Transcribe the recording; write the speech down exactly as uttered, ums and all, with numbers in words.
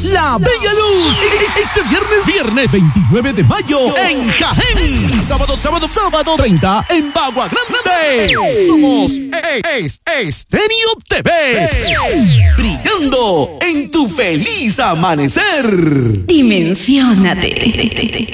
La Bella Luz. Este viernes, viernes veintinueve de mayo en Jaén. Sábado, sábado, sábado treinta en Bagua Grande. Somos es, Estéreo T V. Brillando en tu feliz amanecer. Dimensiónate.